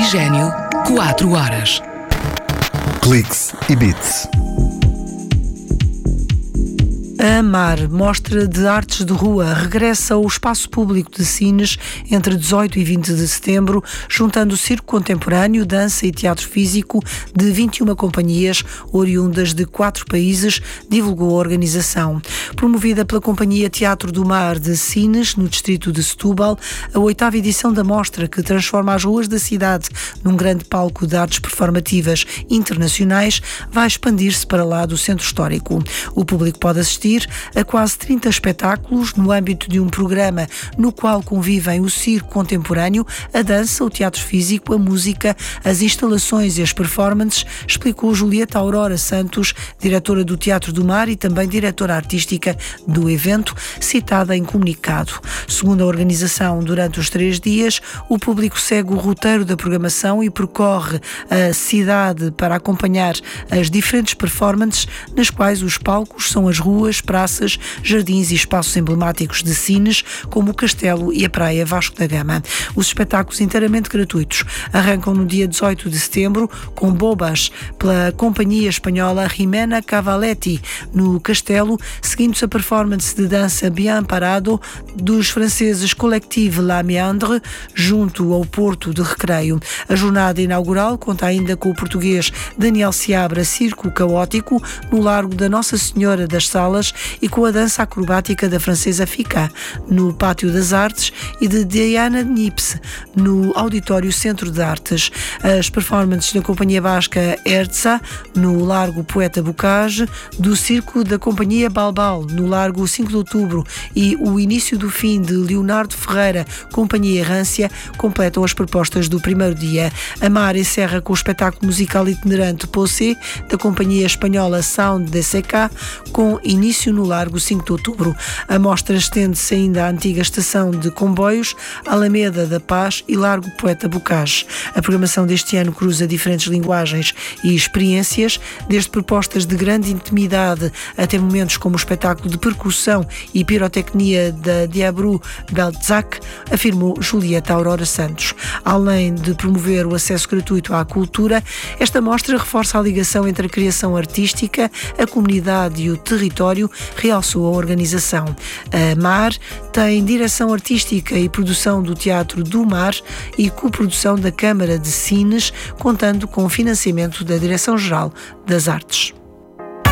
Oxigênio, 4 horas. Cliques e Beats. A AMAR, Mostra de Artes de Rua, regressa ao Espaço Público de Sines entre 18 e 20 de setembro, juntando circo contemporâneo, dança e teatro físico de 21 companhias oriundas de 4 países, divulgou a organização. Promovida pela Companhia Teatro do Mar de Sines, no distrito de Setúbal, a 8ª edição da mostra, que transforma as ruas da cidade num grande palco de artes performativas internacionais, vai expandir-se para lá do centro histórico. O público pode assistir a quase 30 espetáculos no âmbito de um programa no qual convivem o circo contemporâneo, a dança, o teatro físico, a música, as instalações e as performances, explicou Julieta Aurora Santos, diretora do Teatro do Mar e também diretora artística do evento, citada em comunicado. Segundo a organização, durante os 3 dias, o público segue o roteiro da programação e percorre a cidade para acompanhar as diferentes performances, nas quais os palcos são as ruas, praças, jardins e espaços emblemáticos de Sines, como o Castelo e a Praia Vasco da Gama. Os espetáculos inteiramente gratuitos arrancam no dia 18 de setembro com Bobas, pela companhia espanhola Jimena Cavaletti, no Castelo, seguindo-se a performance de dança Bien Parado dos franceses Collective La Méandre, junto ao Porto de Recreio. A jornada inaugural conta ainda com o português Daniel Seabra Circo Caótico, no Largo da Nossa Senhora das Salas, e com a dança acrobática da francesa Fika, no Pátio das Artes, e de Diana Nips, no Auditório Centro de Artes. As performances da Companhia Basca Erza, no Largo Poeta Bocage, do Circo da Companhia Balbal, no Largo 5 de Outubro, e o início do fim de Leonardo Ferreira, Companhia Rância, completam as propostas do primeiro dia. A Mar encerra com o espetáculo musical itinerante Posse, da Companhia Espanhola Sound de CK, com início no Largo 5 de Outubro. A mostra estende-se ainda à antiga estação de comboios, Alameda da Paz e Largo Poeta Bocage. A programação deste ano cruza diferentes linguagens e experiências, desde propostas de grande intimidade até momentos como o espetáculo de percussão e pirotecnia da Diabru Beltzak, afirmou Julieta Aurora Santos. Além de promover o acesso gratuito à cultura, esta mostra reforça a ligação entre a criação artística, a comunidade e o território, realçou a organização. A MAR tem direção artística e produção do Teatro do Mar e coprodução da Câmara de Sines, contando com o financiamento da Direção-Geral das Artes.